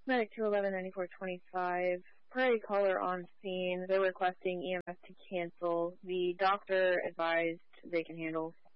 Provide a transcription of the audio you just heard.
Medic 211-9425. Priority caller on scene. They're requesting EMS to cancel. The doctor advised they can handle